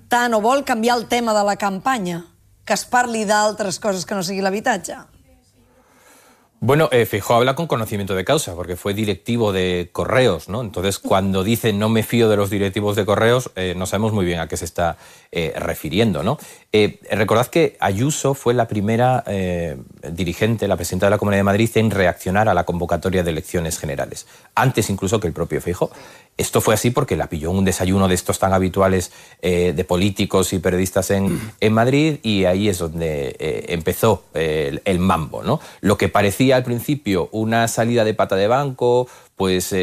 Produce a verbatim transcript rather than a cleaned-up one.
tant o vol canviar el tema de la campanya, que es parli d'altres coses que no sigui l'habitatge? Bueno, eh, Feijóo habla con conocimiento de causa, porque fue directivo de Correos, ¿no? Entonces, cuando dice no me fío de los directivos de Correos, eh, no sabemos muy bien a qué se está eh, refiriendo, ¿no? Eh, recordad que Ayuso fue la primera eh, dirigente, la presidenta de la Comunidad de Madrid, en reaccionar a la convocatoria de elecciones generales, antes incluso que el propio Feijóo. Esto fue así porque la pilló en un desayuno de estos tan habituales eh, de políticos y periodistas en, en Madrid, y ahí es donde eh, empezó eh, el, el mambo, ¿no? Lo que parecía al principio una salida de pata de banco, pues... Eh,